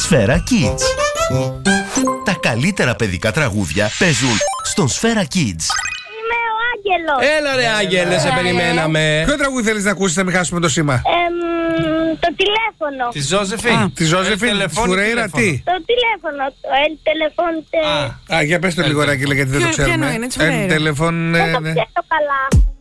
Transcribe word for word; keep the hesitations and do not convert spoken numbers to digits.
Σφαίρα Kids. Τα καλύτερα παιδικά τραγούδια παίζουν στον Σφαίρα Kids. Είμαι ο Άγγελος. Έλα ρε Άγγελε, σε περιμέναμε. Ποιο τραγούδι θέλεις να ακούσεις, να μην χάσουμε το σήμα? Εμ, το τηλέφωνο. Τη Ζώζεφιν. Τη Ζώζεφιν, τη Φουρέιρα, τι? Το τηλέφωνο. Το El Telefonte. Α, για πες το λίγο, Άγγελε, γιατί δεν το Ποιο- ξέρουμε. ποιο είναι, της El Φουρέιρα. Telefonte, Δεν το ναι. ξέρω καλά.